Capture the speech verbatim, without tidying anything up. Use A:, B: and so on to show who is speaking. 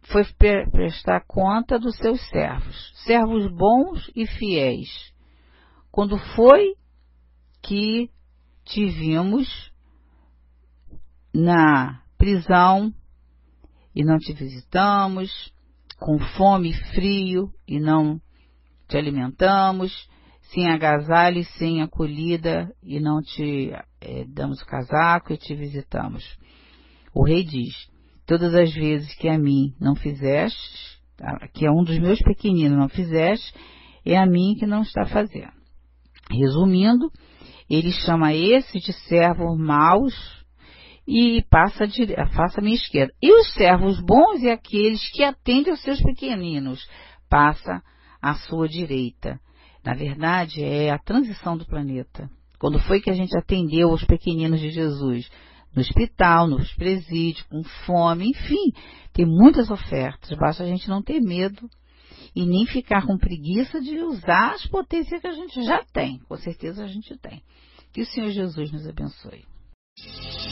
A: foi prestar conta dos seus servos, servos bons e fiéis. Quando foi que te vimos na prisão e não te visitamos, com fome e frio e não te alimentamos, sem agasalho e sem acolhida e não te é, damos o casaco e te visitamos? O rei diz: todas as vezes que a mim não fizeste, que a um dos meus pequeninos não fizeste, é a mim que não está fazendo. Resumindo, ele chama esse de servos maus e passa, dire... passa a minha esquerda. E os servos bons e aqueles que atendem aos seus pequeninos, passa à sua direita. Na verdade, é a transição do planeta. Quando foi que a gente atendeu aos pequeninos de Jesus? No hospital, nos presídios, com fome, enfim, tem muitas ofertas. Basta a gente não ter medo e nem ficar com preguiça de usar as potências que a gente já tem. Com certeza a gente tem. Que o Senhor Jesus nos abençoe.